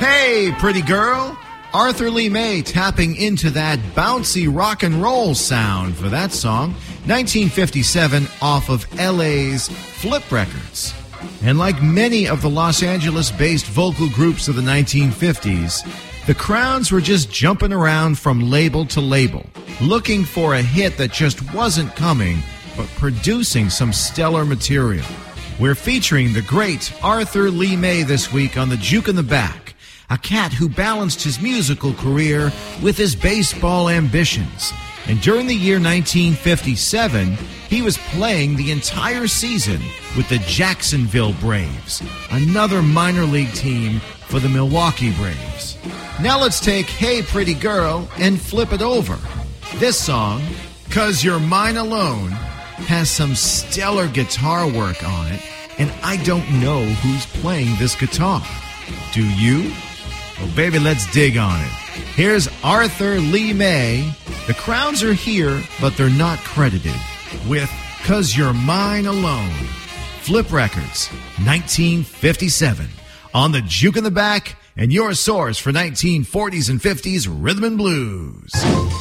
Hey, pretty girl. Arthur Lee May tapping into that bouncy rock and roll sound for that song. 1957 off of LA's Flip Records. And like many of the Los Angeles-based vocal groups of the 1950s, the Crowns were just jumping around from label to label, looking for a hit that just wasn't coming, but producing some stellar material. We're featuring the great Arthur Lee May this week on the Juke in the Back, a cat who balanced his musical career with his baseball ambitions. And during the year 1957, he was playing the entire season with the Jacksonville Braves, another minor league team for the Milwaukee Braves. Now let's take Hey Pretty Girl and flip it over. This song, 'Cause You're Mine Alone, has some stellar guitar work on it, and I don't know who's playing this guitar. Do you? Well, baby, let's dig on it. Here's Arthur Lee May. The Crowns are here, but they're not credited, with 'Cause You're Mine Alone. Flip Records, 1957. On the Juke in the Back, and your source for 1940s and 50s rhythm and blues.